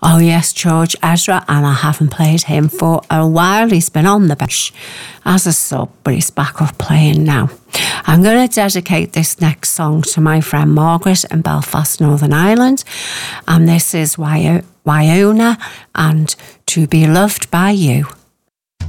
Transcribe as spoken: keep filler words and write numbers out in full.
Oh yes, George Ezra, and I haven't played him for a while. He's been on the bench as a sub, but he's back up playing now. I'm going to dedicate this next song to my friend Margaret in Belfast, Northern Ireland, and this is Wyo- Wyona and To Be Loved by You.